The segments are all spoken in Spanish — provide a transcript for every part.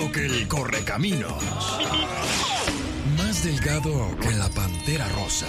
rápido que el correcaminos, más delgado que la pantera rosa.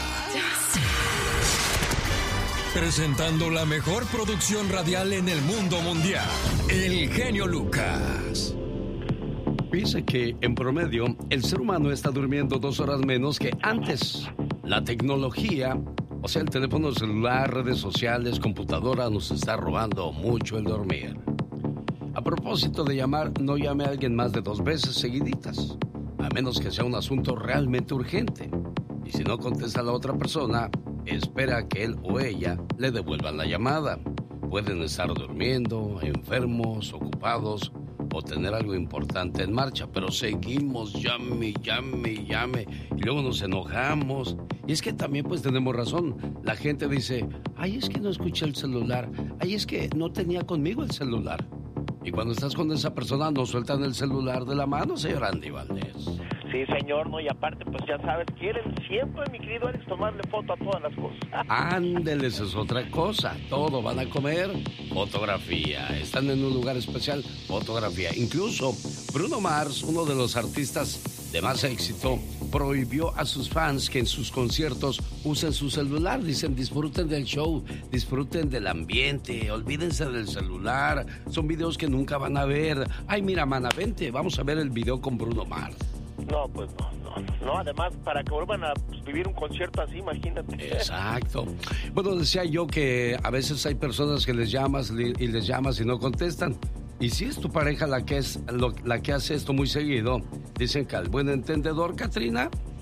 Presentando la mejor producción radial en el mundo mundial, el genio Lucas. Dice que en promedio el ser humano está durmiendo 2 horas menos que antes. La tecnología, o sea, el teléfono celular, redes sociales, computadora, nos está robando mucho el dormir. A propósito de llamar, no llame a alguien más de 2 veces seguiditas, a menos que sea un asunto realmente urgente. Y si no contesta la otra persona, espera que él o ella le devuelvan la llamada. Pueden estar durmiendo, enfermos, ocupados o tener algo importante en marcha, pero seguimos llame y luego nos enojamos. Y es que también pues tenemos razón. La gente dice, ay, es que no escuché el celular, ay, es que no tenía conmigo el celular. Y cuando estás con esa persona no sueltan el celular de la mano, señor Andy Valdés. Sí, señor, no, y aparte, pues ya sabes, quieren siempre, mi querido Alex, tomarle foto a todas las cosas. Ándeles, es otra cosa. Todo van a comer, fotografía. Están en un lugar especial, fotografía. Incluso Bruno Mars, uno de los artistas de más éxito, prohibió a sus fans que en sus conciertos usen su celular. Dicen, disfruten del show, disfruten del ambiente, olvídense del celular. Son videos que nunca van a ver. Ay, mira, mana, vente, vamos a ver el video con Bruno Mars. No, pues no, además, para que vuelvan a vivir un concierto así, imagínate. Exacto. Bueno, decía yo que a veces hay personas que les llamas y les llamas y no contestan. Y si es tu pareja la que hace esto muy seguido, dicen que al buen entendedor, Catrina,